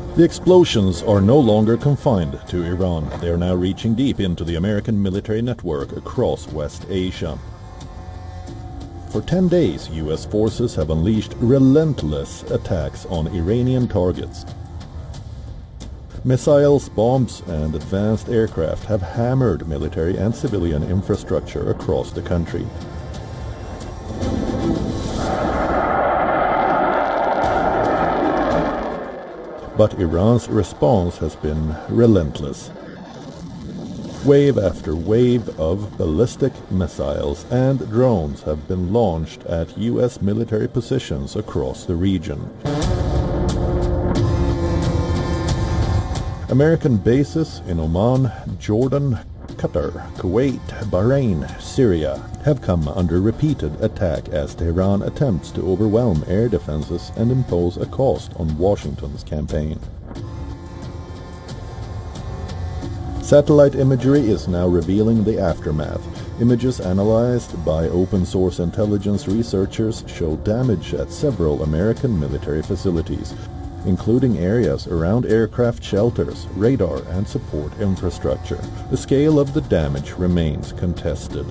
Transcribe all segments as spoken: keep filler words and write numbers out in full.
The explosions are no longer confined to Iran. They are now reaching deep into the American military network across West Asia. For ten days, U S forces have unleashed relentless attacks on Iranian targets. Missiles, bombs, and advanced aircraft have hammered military and civilian infrastructure across the country. But Iran's response has been relentless. Wave after wave of ballistic missiles and drones have been launched at U S military positions across the region. American bases in Oman, Jordan, Qatar, Kuwait, Bahrain, Syria have come under repeated attack as Tehran attempts to overwhelm air defenses and impose a cost on Washington's campaign. Satellite imagery is now revealing the aftermath. Images analyzed by open-source intelligence researchers show damage at several American military facilities, including areas around aircraft shelters, radar, and support infrastructure. The scale of the damage remains contested.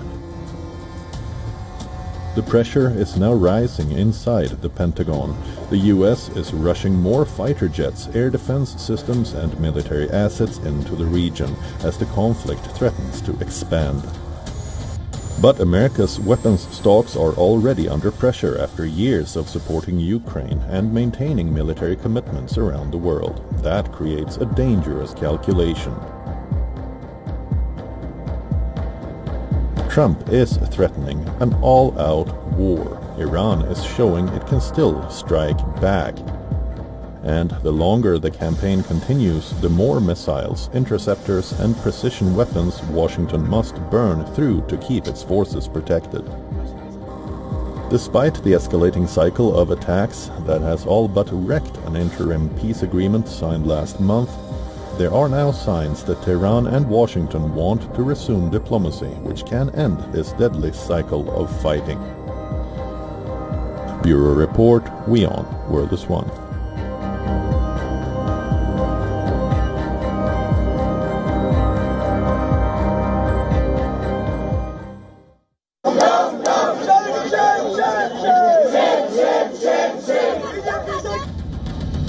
The pressure is now rising inside the Pentagon. The U S is rushing more fighter jets, air defense systems, and military assets into the region as the conflict threatens to expand. But America's weapons stocks are already under pressure after years of supporting Ukraine and maintaining military commitments around the world. That creates a dangerous calculation. Trump is threatening an all-out war. Iran is showing it can still strike back. And the longer the campaign continues, the more missiles, interceptors, and precision weapons Washington must burn through to keep its forces protected. Despite the escalating cycle of attacks that has all but wrecked an interim peace agreement signed last month, there are now signs that Tehran and Washington want to resume diplomacy, which can end this deadly cycle of fighting. Bureau Report, WION, World is One.